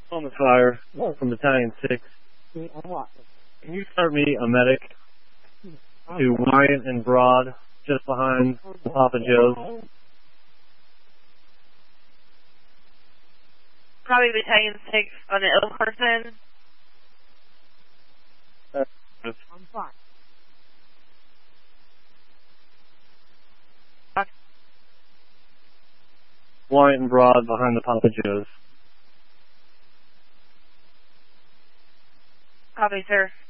On the fire from Battalion 6. Can you start me a medic to Wyatt and Broad, just behind Papa Joe's? Probably Battalion 6 on an ill person. I'm fine. Wyatt and Broad behind the Papa Joe's. Copy, sir.